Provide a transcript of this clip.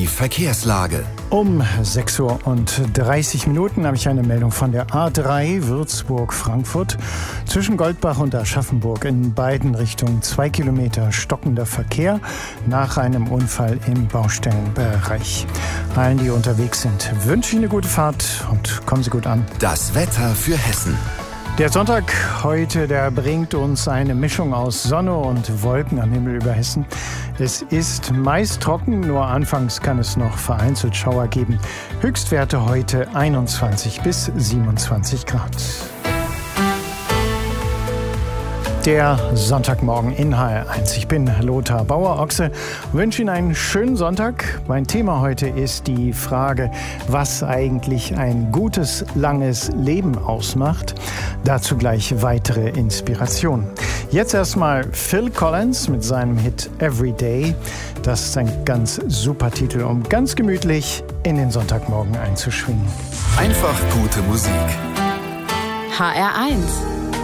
Die Verkehrslage. Um 6:30 Uhr habe ich eine Meldung von der A3 Würzburg-Frankfurt. Zwischen Goldbach und Aschaffenburg in beiden Richtungen 2 Kilometer stockender Verkehr nach einem Unfall im Baustellenbereich. Allen, die unterwegs sind, wünsche ich eine gute Fahrt und kommen Sie gut an. Das Wetter für Hessen. Der Sonntag heute, der bringt uns eine Mischung aus Sonne und Wolken am Himmel über Hessen. Es ist meist trocken, nur anfangs kann es noch vereinzelt Schauer geben. Höchstwerte heute 21 bis 27 Grad. Der Sonntagmorgen in HR1. Ich bin Lothar Bauer-Ochse, wünsche Ihnen einen schönen Sonntag. Mein Thema heute ist die Frage, was eigentlich ein gutes, langes Leben ausmacht. Dazu gleich weitere Inspirationen. Jetzt erstmal Phil Collins mit seinem Hit Everyday. Das ist ein ganz super Titel, um ganz gemütlich in den Sonntagmorgen einzuschwingen. Einfach gute Musik. HR1